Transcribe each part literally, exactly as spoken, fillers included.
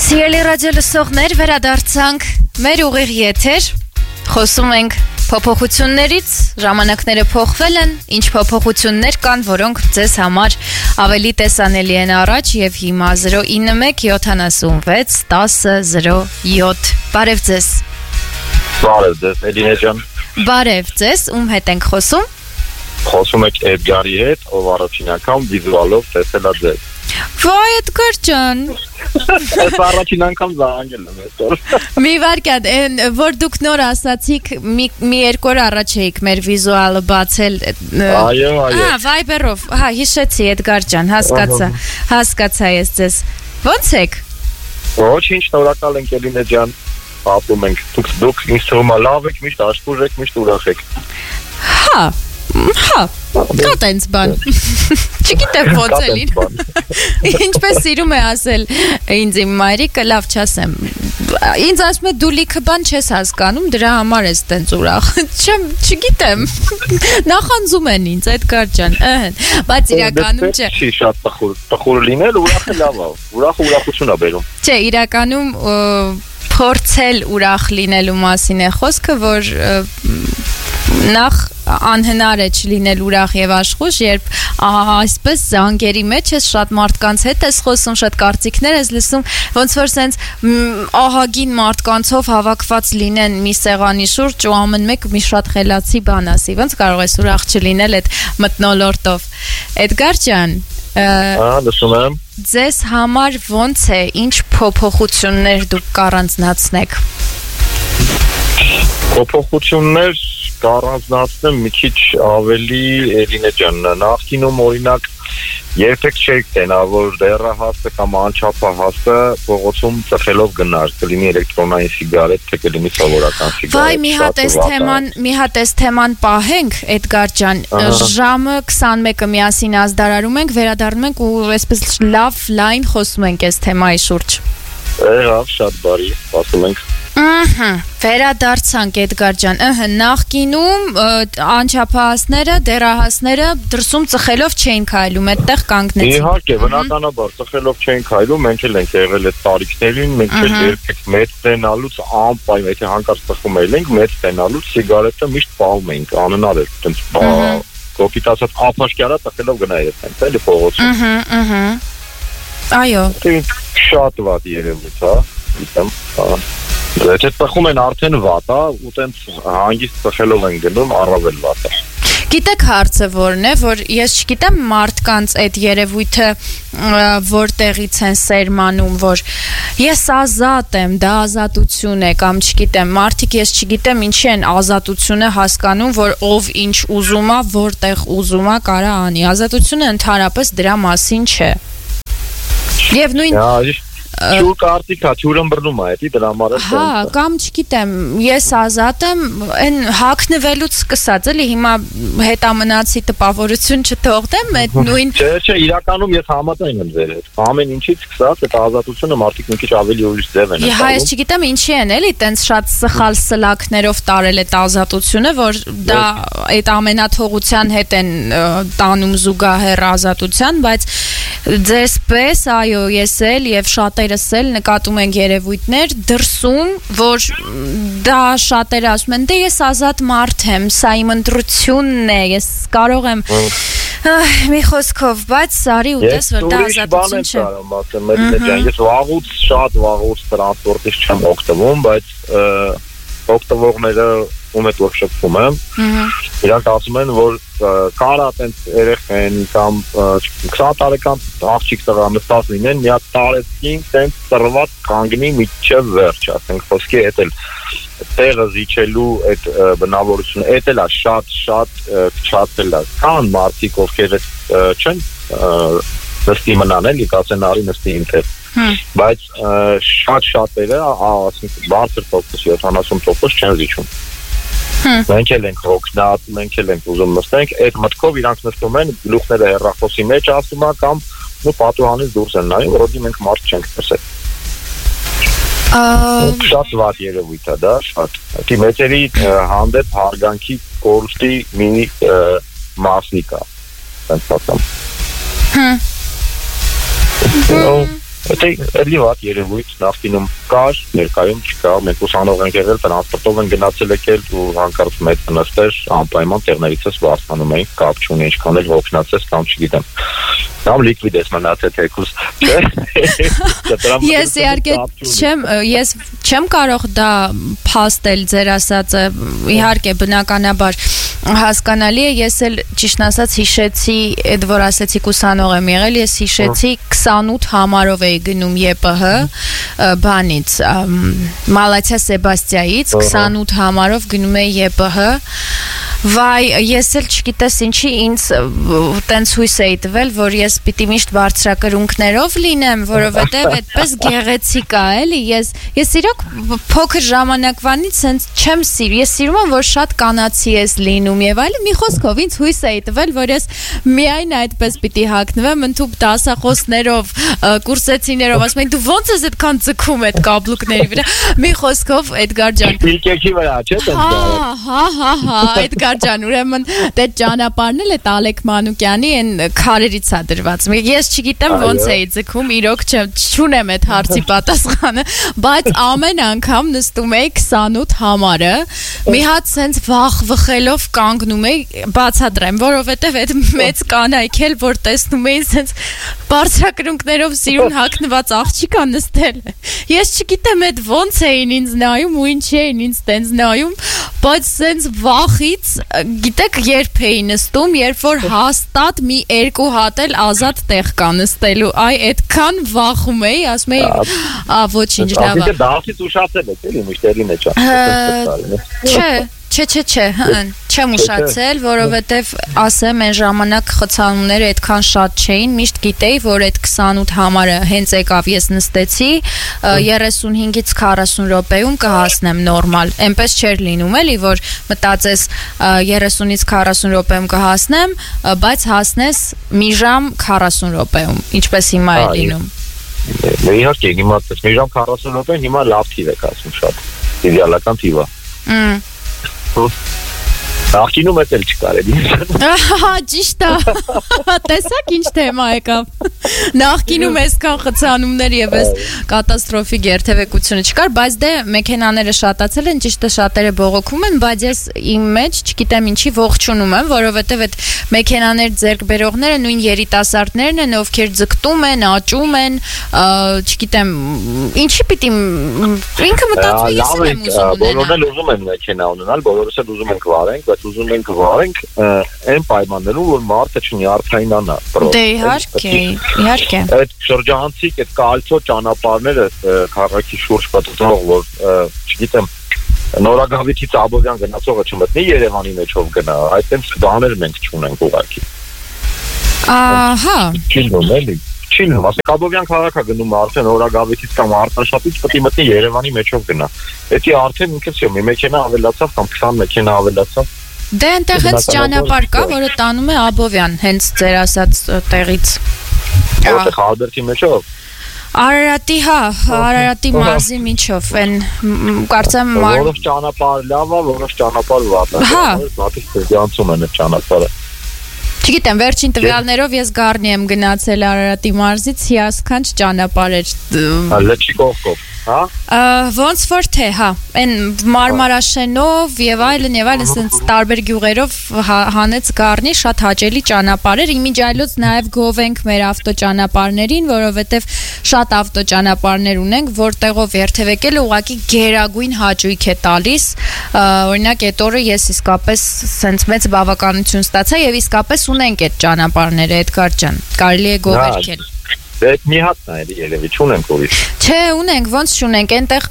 Սիրելի ռադիո լսողներ, վերադարձանք մեր ուղիղ եթեր, խոսում ենք փոփոխություններից, ժամանակները փոխվել են, ինչ փոփոխություններ կան, որոնք ձեզ համար ավելի տեսանելի են առաջ եւ հիմա zero nine one seven six one zero zero seven Բարև ձեզ։ Բարև ձեզ, Էդինե ջան։ Բարև ձեզ, ում հետ ենք խոսում։ Խոսում եք Էդգարի հետ, ով առաջին անգամ վիզուալով տեսել է ձեզ։ Վայ Էդգար ջան։ Ես առաջին անգամ զանգել եմ այսօր։ Մի վարքան, որ դուք նոր ասացիք, մի մի երկու օր առաջ էիք մեր վիզուալը բացել։ Այո, այո։ Ահա, Viber-ով, հա, հիշեցի Էդգար ջան, հասկացա։ Հասկացա ես ձեզ։ Ո՞նց եք։ Ոչինչ, շնորհակալ ենք Էդինե ջան։ Ապրում ենք։ Դուք դուք ինձ թվում է լավ եք, միշտ աշխուժ եք, միշտ ուրախ եք։ Հա, հա, կա տենց բան։ Չգիտեմ ոնց է լինում։ Ինչպես սիրում է ասել ինձ իմ մայրիկը, լավ չասեմ։ Ինձ ասում է դու լիքը բան չես հասկանում, դրա համար ես տենց ուրախ։ Չեմ, չգիտեմ։ Նախանձում են ինձ Էդգար ջան, ըհը, բայց իրականում չէ։ Չի շատ տխուր, տխուր լինել, ուրախը լավ է։ Ուրախը ուրախություն է բերում։ Չէ, իրականում փորձել ուրախ լինելու մասին է խոսքը, որ նախ անհնար է չլինել ուրախ եւ աշխուժ, երբ այսպես զանգերի մեջ ես շատ մարդկանց հետ ես խոսում, շատ կարծիքներ ես լսում, ոնց որ սենց ահագին մարդկանցով հավաքված լինեն մի սեղանի շուրջ ու ամեն մեկ մի շատ խելացի բան ասի, ոնց կարող ես ուրախ չլինել այդ մթնոլորտով։ Էդգար ջան, Ահա, լսում եմ։ Ձեզ համար ոնց է, ինչ փոփոխություններ դուք կառանձնացնեք։ Փոփոխություններ կառանձնացնեմ մի քիչ ավելի Էլինե ջան, նախկինում օրինակ երբեք չէիք տենա, որ դեռահասը կամ անչափահասը փողոցում ծխելով գնար, կլինի էլեկտրոնային սիգարետ, թե կլինի սովորական սիգարետ։ Վայ, մի հատ էս թեման, մի հատ էս թեման պահենք, Էդգար ջան, ժամը twenty-one-ը միասին ազդարարում ենք, վերադառնում ենք ու այսպես լավ լայն խոսում ենք այս թեմայի շուրջ։ Ահա, շատ բարի, ասում ենք։ Ահա, վերադարձանք Էդգար ջան, ըհը, նախկինում անչափահասները, դեռահասները դրսում ծխելով չէին քայլում, այդտեղ կանգնեցին։ Իհարկե, բնականաբար, ծխելով չէին քայլում, մենք էլ ենք եղել այդ տարիքներին, մենք էլ երբեք մեծ տենալուց անպայման, եթե հանկարծ ծխում էինք, մեծ տենալուց սիգարետը միշտ պահում էինք, անհնար էր, այդպես կոպիտ ասած ափաշկյարա ծխելով գնայինք, էլի փողոցում։ Ահա, ահա։ Այո։ Շատ վատ երևույթ, հա, գիտեմ, հա։ Եթե ծխում են արդեն վատ է, ու տենց հանգիստ ծխելով են գնում, առավել վատ է։ Գիտեք հարցը որն է, որ ես չգիտեմ մարդկանց այդ երևույթը որտեղից են սերմանում, որ ես ազատ եմ, դա ազատություն է, կամ չգիտեմ, մարդիկ ես չգիտեմ ինչի են ազատությունը հասկանում, որ ով ինչ ուզում է, որտեղ ուզում է կարա անի։ Ազատությունը ընդհանրապես դրա մասին չէ։ Եվ նույն Ջուր կարծիքա, ջուրը բռնում է, էլի դրա համար է։ Հա, կամ չգիտեմ, ես ազատ եմ, այն հագնվելուց սկսած, էլի հիմա հետամնացի տպավորություն չթողնեմ, այդ նույն Չէ, չէ, իրականում ես համաձայն եմ ձեր հետ։ Ամեն ինչից սկսած այդ ազատությունը մարդիկ մի քիչ ավելի ուրիշ ձև են։ Հա, ես չգիտեմ ինչի են, էլի, տենց շատ սխալ սլաքներով տարել այդ ազատությունը, որ դա այդ ամենաթողության հետ են տանում զուգահեռ ազատության, բայց ձեզպես, այո, ես էլ եւ շատերս էլ նկատում ենք երևույթներ դրսում, որ դա շատերը ասում են, դե ես ազատ մարդ եմ, սա իմ ընտրությունն է, ես կարող եմ մի խոսքով, բայց սարի ու տես, որ դա ազատություն չէ։ Ես վաղուց, շատ վաղուց տրանսպորտից չեմ օգտվում, բայց օգտվողները ում հետ որ շփվում եմ, իրանք ասում են, որ կարա տենց երեխեն կամ twenty տարեկան աղջիկ տղա նստած լինեն, մի հատ տարեցին տենց ծռված կանգնի միջև վերջ, ասենք խոսքի հետ էլ տեղը զիջելու այդ բնավորությունը, այդ էլ է շատ-շատ քչացել է։ Կան մարդիկ, ովքեր չեն նստի մնան, էլի կասեն արի նստի իմ տեղ։ Բայց շատ շատերը, ասենք բարձր տոկոս seventy տոկոս չեն զիջում։ Մենք էլ ենք հոգնած, մենք էլ ենք ուզում նստենք, այդ մտքով իրանք նստում են, գլուխները հեռախոսի մեջ ասում է կամ ու պատուհանից դուրս են նայում, որովհետեւ մենք մարդ չենք տեսել։ Շատ վատ երևույթ է դա, շատ։ Դի մեծերի հանդեպ հարգանքի կորուստի մի մասնիկ է, ասեմ։ Դա էլի վատ երևույթ նախկինում կար, ներկայում չկա, մենք ուսանող ենք եղել, տրանսպորտով են գնացել եկել ու հանկարծ մեծ նստեր անպայման տեղներիցս վարձանում էինք, կապ չունի, ինչքան էլ հոգնածես կամ չգիտեմ։ Կամ լիկվիդ ես մնացել թեկուզ, չէ՞։ Ես իհարկե չեմ, ես չեմ կարող դա փաստել ձեր ասածը, իհարկե բնականաբար հասկանալի է, ես էլ ճիշտ ասած հիշեցի, այդ որ ասեցիք ուսանող եմ եղել, ես հիշեցի քսանութ համարով էի գնում ԵՊՀ բանից, Մալաթիա Սեբաստիայից, քսանութ համարով գնում էի ԵՊՀ, վայ, ես էլ չգիտես ինչի ինձ տենց հույս էի տվել, որ ես պիտի միշտ բարձրակրունկներով լինեմ, որովհետև այդպես գեղեցիկ է, էլի, ես ես իրոք փոքր ժամանակվանից sense չեմ սիրում, ես սիրում եմ, որ շատ կանացի ես լինում եւ այլն, մի խոսքով ինձ հույս էի տվել, որ ես միայն այդպես պիտի հագնվեմ, ընդհանուր դասախոսներով, կուրսեցիներով, ասում են դու ո՞նց ես այդքան ձգում այդ կաբլուկների վրա։ Մի խոսքով Էդգար ջան։ Իլկեքի վրա, չէ՞, տենց։ Հա, հա, հա, Էդգար ջան, ուրեմն դե ճանապարհն էլ է Ալեք Մանուկյանի այն քարերից է դրված։ Ես չգիտեմ ոնց էի ձգում, իրոք չունեմ այդ հարցի պատասխանը, բայց ամեն անգամ նստում էի քսանութ համարը, մի հատ sense վախ վխելով կանգնում էի, բացատրեմ, որովհետև այդ մեծ կանայք էլ որ տեսնում էին sense բարձրակրունկներով սիրուն հագնված աղջիկա նստել։ Ես չգիտեմ այդ ոնց էին ինձ նայում ու ինչ էին ինձ տենց նայում, բայց sense վախից, գիտեք երբ էի նստում, երբ որ հաստատ մի երկու հատ էլ ազատ տեղ կա նստելու, այ այդքան վախում էի, ասում էի, ա ոչինչ լավ է։ Դա դասից ուշացել եք, էլի միշտերին է ճա։ Չէ, չէ, չէ, չէ, չեմ ուշացել, որովհետև ասեմ այն ժամանակ խցանումները այդքան շատ չէին, միշտ գիտեի, որ այդ քսանութ համարը հենց եկավ ես նստեցի, երեսունհինգից քառասուն րոպեում կհասնեմ նորմալ, այնպես չէր լինում էլի, որ մտածես երեսունից քառասուն րոպեում կհասնեմ, բայց հասնես մի ժամ քառասուն րոպեում, ինչպես հիմա է լինում։ Իհարկե, հիմա մի ժամ քառասուն րոպե, հիմա լավ թիվ եք ասում շատ, իդեալական թիվ է։ Նախկինում էլ չկար էլի։ Ահա, ճիշտ է։ Տեսակ ինչ թեմա եկավ։ Նախկինում այսքան խցանումներ եւ այս կատաստրոֆիկ երթևեկությունը չկար, բայց դե մեքենաները շատացել են, ճիշտ է շատերը բողոքում են, բայց ես իմ մեջ չգիտեմ ինչի ողջունում եմ, որովհետեւ այդ մեքենաներ ձեռք բերողները նույն երիտասարդներն են, ովքեր ձգտում են, աճում են, չգիտեմ, ինչի պիտի ինքը մտածում ես եմ ուզում ունենալ։ Բոլորն էլ ուզում են մեքենա ունենալ, բոլորս էլ ուզում ենք վարենք, բայց ուզում ենք վարենք այն պայմաններում, որ մարդը չնյարդայնանա։ Դե իհարկե, իհարկե։ Այդ շրջանցիկ, այդ կալցո ճանապարհները քաղաքի շուրջ պատտող, որ չգիտեմ, Նորագավիթից Աբովյան գնացողը չմտնի Երևանի մեջով գնա, այդտենց բաներ մենք չունենք ուղղակի։ Ահա։ Չինում էլի։ Չինում, ասենք Աբովյան քաղաքը գնում արդեն Նորագավիթից կամ Արտաշատից պետք է մտնի Երևանի մեջով գնա։ Դա արդեն ինքս մի մեքենա ավելացավ կամ քսան մեքենա ավելացավ։ Դե այնտեղ հենց ճանապարհ կա, որը տանում է Աբովյան, հենց ձեր ասած տեղից։ Որտեղ Ալբերտի մեջով։ Արարատի, հա, Արարատի մարզի միջով, այն կարծեմ որոշ ճանապարհ լավ է, որոշ ճանապարհ վատ է։ Հա։ Մարդիկ դրանցում են այդ ճանապարհը։ Չգիտեմ, վերջին տվյալներով ես Գառնի եմ գնացել Արարատի մարզից, հիասքանչ ճանապարհ էր։ Լճի կողքով, հա։ Ոնց որ թե, հա, այն Մարմարաշենով եւ այլն եւ այլն ասենց տարբեր գյուղերով հանեց Գառնի, շատ հաճելի ճանապարհ էր։ Իմիջայլոց նաեւ գովենք մեր ավտոճանապարհներին, որովհետեւ շատ ավտոճանապարհներ ունենք, որտեղով երթևեկելը ուղղակի գերագույն հաճույք է տալիս։ Օրինակ, այդ օրը ես իսկապես սենց մեծ բավականություն ստացա եւ իսկապես ունենք այդ ճանապարհները, Էդգար ջան։ Կարելի է գովերքել։ Դե մի հատն է երևի, չունենք ուրիշ։ Չէ, ունենք, ոնց չունենք, այնտեղ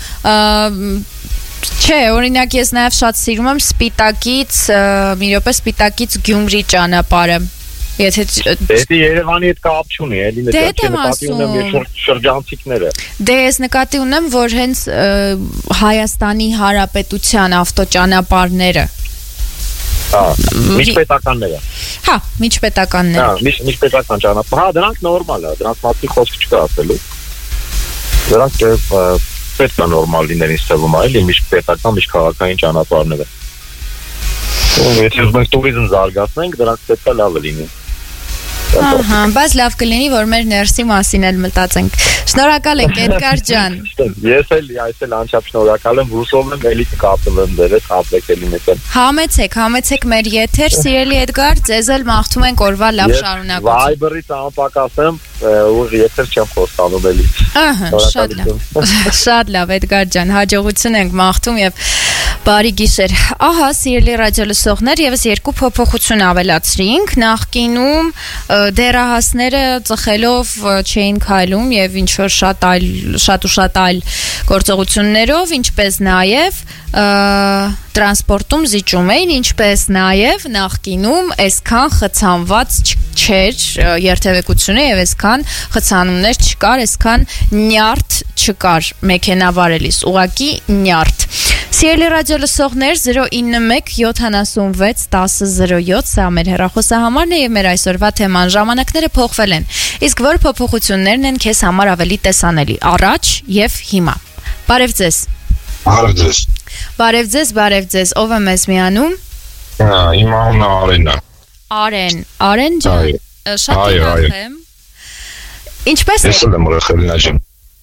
չէ, օրինակ ես նաև շատ սիրում եմ Սպիտակից, մի րոպե Սպիտակից Գյումրի ճանապարհը։ Եթե Դե Երևանի հետ կապ չունի, էլի նկատի ունեմ ես շրջանցիկները։ Դե ես նկատի ունեմ, որ հենց Հայաստանի Հանրապետության ավտոճանապարհները Հա, միջպետականները։ Հա, միջպետականները։ Հա, միջպետական ճանապարհ։ Հա, դրանք նորմալ է, դրանք մարդի խոսք չկա ասելու։ Դրանք պետք է նորմալ լինեն ինձ թվում է, էլի միջպետական, միջքաղաքային ճանապարհները։ Եթե ուզում ենք տուրիզմ զարգացնենք, դրանք պետք է լավը լինի։ Ահա, բայց լավ կլինի, որ մեր ներսի մասին էլ մտածենք։ Շնորհակալ ենք, Էդգար ջան։ Ես էլ, ես էլ անչափ շնորհակալ եմ, հուսով եմ էլի կկապվեմ ձեր հետ, ապրեք էլի մեկ։ Համեցեք, համեցեք մեր եթեր, սիրելի Էդգար, ձեզ էլ մաղթում ենք օրվա լավ շարունակություն։ Viber-ից անպակասեմ, ուղղ եթեր չեմ խոստանում էլի։ Ահա, շատ լավ։ Շատ լավ, Էդգար ջան, հաջողություն ենք մաղթում եւ բարի գիշեր։ Ահա, սիրելի ռադիոլսողներ, եւս երկու փոփոխություն ավելացրինք։ Նախկինում դերահասները ծխելով չէին քայլում եւ ինչ որ շատ այլ շատ ու շատ այլ գործողություններով, ինչպես նաեւ տրանսպորտում զիջում էին, ինչպես նաեւ նախկինում այսքան խցանված չէր երթևեկությունը եւ այսքան խցանումներ չկար, այսքան նյարդ չկար մեքենա վարելիս, ուղակի նյարդ։ Սիրելի ռադիոլսողներ, zero nine one seven six one zero zero seven, սա մեր հեռախոսահամարն է եւ մեր այսօրվա թեման ժամանակները փոխվել են։ Իսկ որ փոփոխություններն են քեզ համար ավելի տեսանելի առաջ եւ հիմա։ Բարև ձեզ։ Բարև ձեզ։ Բարև ձեզ, բարև ձեզ։ Ով է մեզ միանում։ Իմ անունը Արենն է։ Արեն, Արեն ջան, շատ ուրախ եմ։ Ինչպես եք։ Ես եմ ուրախ ջան։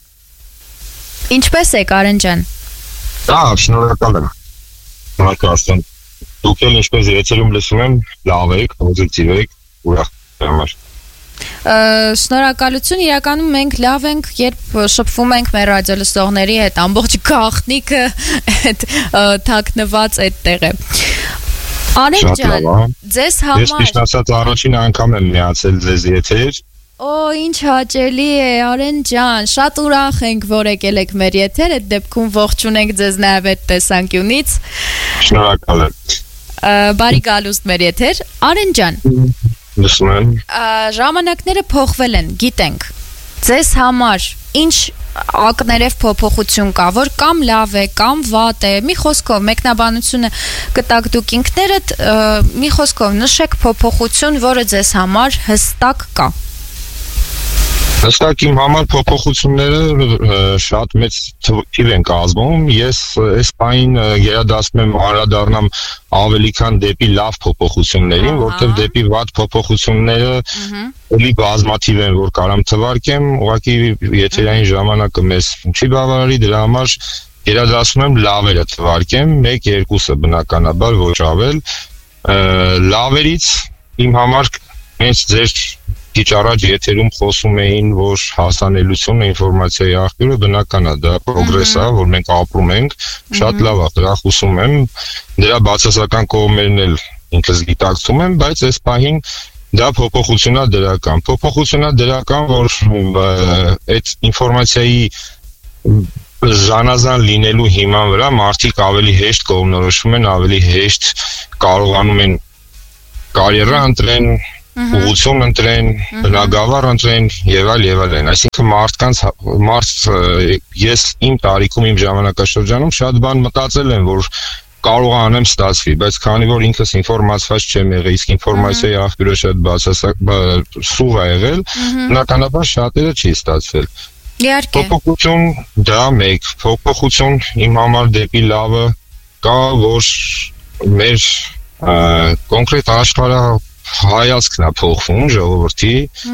Ինչպես եք, Արեն ջան։ Դա շնորհակալ եմ։ Շնորհակալ։ Դուք էլ ինչպես եթերում լսում եմ, լավ եք, պոզիտիվ եք, ուրախ եմ։ Շնորհակալություն, իրականում մենք լավ ենք, երբ շփվում ենք մեր ռադիոլսողների հետ, ամբողջ գաղտնիքը այդ թաքնված այդտեղ է։ Արեն ջան, ձեզ համար Ես ճիշտ ասած առաջին անգամ եմ միացել ձեզ եթեր։ Օ, ինչ հաճելի է, Արեն ջան, շատ ուրախ ենք, որ եկել եք մեր եթեր, այդ դեպքում ողջունենք ձեզ նաև այդ տեսանկյունից։ Շնորհակալ եմ։ Բարի գալուստ մեր եթեր։ Արեն ջան, լսում եմ։ Ժամանակները փոխվել են, գիտենք։ Ձեզ համար ինչ ակներև փոփոխություն կա, որ կամ լավ է, կամ վատ է։ Մի խոսքով մեկնաբանությունը կտակ դուք ինքներդ, մի խոսքով նշեք փոփոխություն, որը ձեզ համար հստակ կա։ Հստակ իմ համար փոփոխությունները շատ մեծ թիվ են կազմում։ Ես այս պահին գերադասում եմ անդրադառնամ ավելի քան դեպի լավ փոփոխություններին, որտեղ դեպի վատ փոփոխությունները էլի բազմաթիվ են, որ կարամ թվարկեմ, ուղղակի եթերային ժամանակը մեզ չի բավարարի, դրա համար գերադասում եմ լավերը թվարկեմ, մեկ երկուսը բնականաբար ոչ ավել։ Լավերից իմ համար հենց ձեր քիչ առաջ եթերում խոսում էին, որ հասանելությունը ինֆորմացիայի աղբյուրը բնական է, դա պրոգրես է, որ մենք ապրում ենք, շատ լավ է, դրա հուսում եմ, դրա բացասական կողմերն էլ ինքս գիտակցում եմ, բայց այս պահին դա փոփոխություն է դրական, փոփոխություն է դրական, որ այդ ինֆորմացիայի զանազան լինելու հիման վրա մարդիկ ավելի հեշտ կողմնորոշվում են, ավելի հեշտ կարողանում են կարիերա ընտրեն, ուղղություն ընտրեն, բնագավառ ընտրեն եւ այլ եւ այլն։ Այսինքն մարդկանց մարդ ես իմ տարիքում, իմ ժամանակաշրջանում շատ բան մտածել եմ, որ կարող է անեմ ստացվի, բայց քանի որ ինքս ինֆորմացված չեմ եղել, իսկ ինֆորմացիայի աղբյուրը շատ բացասակ սուղ է եղել, բնականաբար շատերը չի ստացվել։ Իհարկե։ Փոփոխություն դա մեկ, փոփոխություն իմ համար դեպի լավը կա, որ մեր կոնկրետ աշխարհը հայացքն է փոխվում ժողովրդի,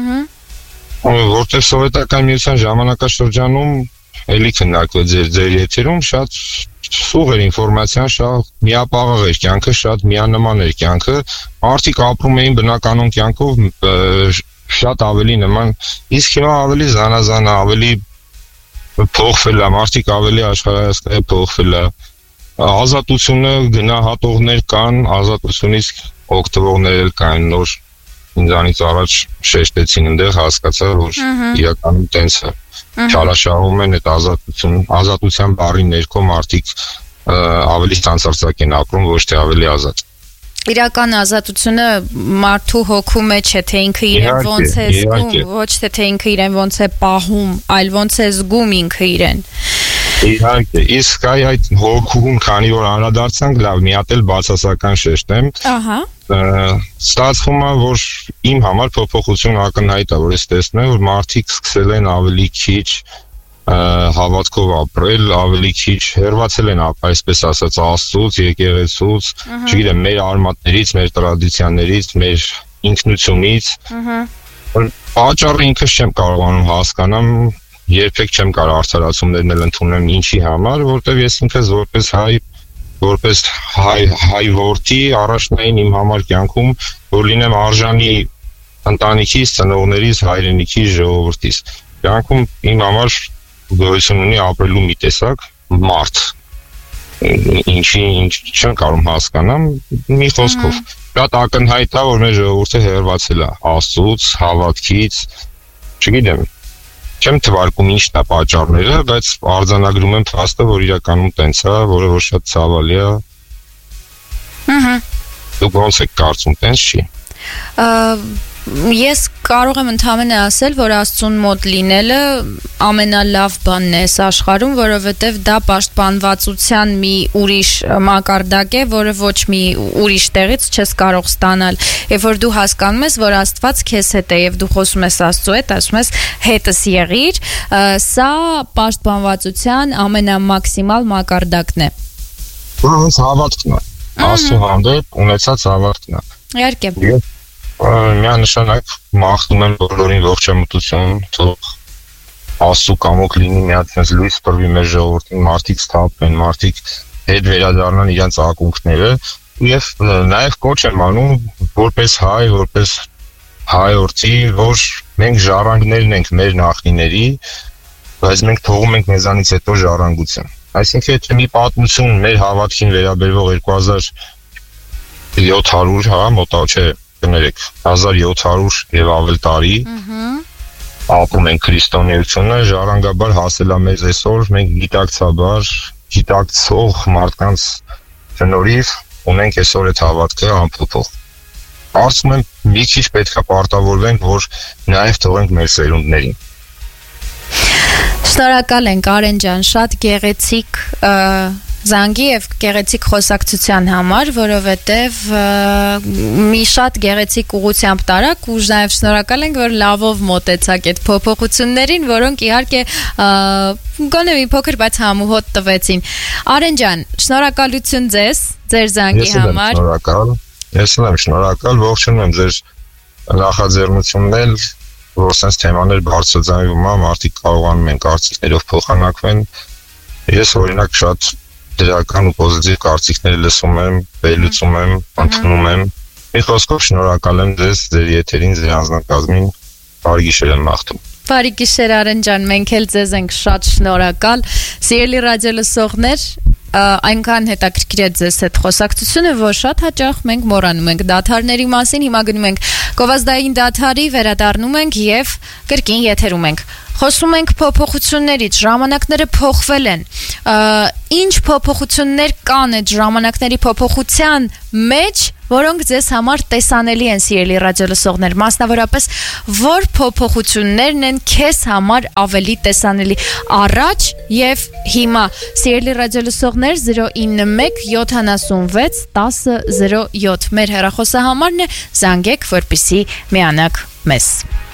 որտեղ սովետական միության ժամանակաշրջանում էլի քննարկվել ձեր ձեր եթերում շատ սուղ էր ինֆորմացիան, շատ միապաղաղ էր կյանքը, շատ միանման էր կյանքը, մարդիկ ապրում էին բնականon կյանքով շատ ավելի նման, իսկ հիմա ավելի զանազան է, ավելի փոխվել է, մարդիկ ավելի աշխարհայացք փոխվել է, ազատությունը գնահատողներ կան, ազատությունից օգտվողներ էլ կային, նոր ինձանից առաջ շեշտեցին այնտեղ, հասկացա, որ իրականում տենց է, չարաշահում են այդ ազատություն, ազատության բառի ներքո մարդիկ ավելի ցանցարցակ են ապրում, ոչ թե ավելի ազատ։ Իրական ազատությունը մարդու հոգու մեջ է, թե ինքը իրեն ոնց է զգում, ոչ թե թե ինքը իրեն ոնց է պահում, այլ ոնց է զգում ինքը իրեն։ Իհարկե, իսկ այ այդ հոգուն, քանի որ անդրադարձանք, լավ, մի հատ էլ բացասական շեշտեմ։ Ահա։ Ստացվում է, որ իմ համար փոփոխություն ակնհայտ է, որ ես տեսնում եմ, որ մարդիկ սկսել են ավելի քիչ հավատքով ապրել, ավելի քիչ հերվածել են, այսպես ասած, Աստծուց, եկեղեցուց, չգիտեմ, մեր արմատներից, մեր տրադիցիաներից, մեր ինքնությունից, Պատճառը ինքս չեմ կարողանում հասկանամ, երբեք չեմ կարող արդարացումներն ընդունել ինչի համար, որտեղ ես ինքս որպես հայ, որպես հայ հայ որդի առաջնային իմ համար կյանքում, որ լինեմ արժանի ընտանիքից, ծնողներից, հայրենիքից, ժողովրդից։ Կյանքում իմ համար գոյություն ունի ապրելու մի տեսակ մարդ։ Ինչի ինչ չեմ կարող հասկանամ, մի խոսքով։ Շատ ակնհայտ է, որ մեր ժողովուրդը հերվածել է Աստծուց, հավատքից, չգիտեմ, չեմ թվարկում ինչն է պատճառները, բայց արձանագրում եմ փաստը, որ իրականում տենց է, որը որ շատ ցավալի է։ Ահա։ Դուք ոնց եք կարծում, տենց չի։ Ես կարող եմ ընդհանրապես ասել, որ Աստծուն մոտ լինելը ամենալավ բանն է աշխարհում, որովհետև դա պաշտպանվածության մի ուրիշ մակարդակ է, որը ոչ մի ուրիշ տեղից չես կարող ստանալ։ Երբ որ դու հասկանում ես, որ Աստված քեզ հետ է եւ դու խոսում ես Աստծու հետ, ասում ես հետս եղիր, սա պաշտպանվածության ամենամաքսիմալ մակարդակն է։ Ոնց հավատքն է։ Աստծու հանդեպ ունեցած հավատքն է։ Իհարկե։ Միանշանակ մաղթում եմ բոլորին ողջամտություն, թող Աստծու կամոք լինի, մի հատ այնպես լույս բռնի մեր ժողովրդին, մարդիկ սթափեն, մարդիկ հետ վերադառնան իրենց ակունքները, եւ նաեւ կոչ եմ անում որպես հայ, որպես հայորդի, որ մենք ժառանգներն ենք մեր նախնիների, բայց մենք թողում ենք մեզանից հետո ժառանգություն։ Այսինքն եթե մի պատմություն մեր հավատքին վերաբերող երկու հազար յոթ հարյուր, հա, մոտա չէ կներեք, հազար յոթ հարյուր եւ ավել տարի ապրում ենք քրիստոնեությունը, ժառանգաբար հասել է մեզ այսօր, մենք գիտակցաբար, գիտակցող մարդկանց շնորհիվ ունենք այսօր այդ հավատքը անփոփոխ։ Կարծում եմ մի քիչ պետք է պարտավորվենք, որ նաեւ թողենք մեր սերունդներին։ Շնորհակալ ենք Արեն ջան, շատ գեղեցիկ զանգի եւ գեղեցիկ խոսակցության համար, որովհետեւ մի շատ գեղեցիկ ուղղությամբ տարակ ու նաեւ շնորհակալ ենք, որ լավով մոտեցաք այդ փոփոխություններին, որոնք իհարկե գոնե մի փոքր, բայց համուհոտ տվեցին։ Արեն ջան, շնորհակալություն ձեզ, ձեր զանգի համար։ Շնորհակալ։ Ես եմ շնորհակալ, ողջունում եմ ձեր նախաձեռնությունն էլ, որ sense թեմաներ բարձրաձայնվում է, մարդիկ կարողանում են կարծիքներով փոխանակվեն։ Ես օրինակ շատ դրական ու պոզիտիվ կարծիքներ լսում եմ, վերլուծում եմ, ընդունում եմ։ Մի խոսքով շնորհակալ եմ ձեզ, ձեր եթերին, ձեր անձնակազմին, բարի գիշեր եմ մաղթում։ Բարի գիշեր Արեն ջան, մենք էլ ձեզ ենք շատ շնորհակալ։ Սիրելի ռադիո լսողներ, այնքան հետաքրքիր է ձեզ հետ խոսակցությունը, որ շատ հաճախ մենք մոռանում ենք դադարների մասին, հիմա գնում ենք գովազդային դադարի, վերադառնում ենք եւ կրկին եթերում ենք։ Խոսում ենք փոփոխություններից, ժամանակները փոխվել են։ Ինչ փոփոխություններ կան այդ ժամանակների փոփոխության մեջ, որոնք ձեզ համար տեսանելի են, սիրելի ռադիո լսողներ, մասնավորապես որ փոփոխություններն են քեզ համար ավելի տեսանելի առաջ եւ հիմա, սիրելի ռադիո լսողներ, zero nine one seven six one zero zero seven մեր հեռախոսահամարն է, զանգեք, որպեսզի միանաք մեզ։